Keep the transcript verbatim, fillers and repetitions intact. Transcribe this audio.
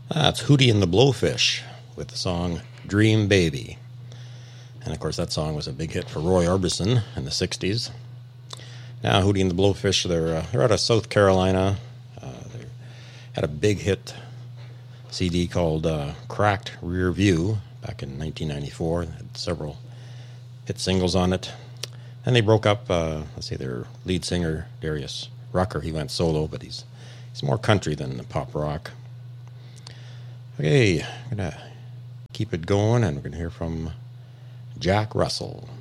That's Hootie and the Blowfish with the song Dream Baby. And of course that song was a big hit for Roy Orbison in the sixties. Now Hootie and the Blowfish, they're, uh, they're out of South Carolina. Uh, they had a big hit C D called uh, Cracked Rear View back in nineteen ninety-four. They had several hit singles on it. And they broke up, uh, let's see, their lead singer, Darius Rucker. He went solo, but he's, he's more country than pop rock. Okay, I'm going to keep it going, and we're going to hear from Jack Russell.